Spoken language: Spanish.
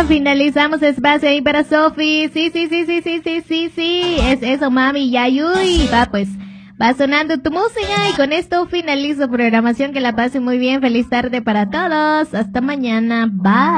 finalizamos espacio ahí para Sofi. Sí. Es eso, mami, yayuy. Va, pues, va sonando tu música y con esto finalizo programación. Que la pasen muy bien. Feliz tarde para todos. Hasta mañana. Bye.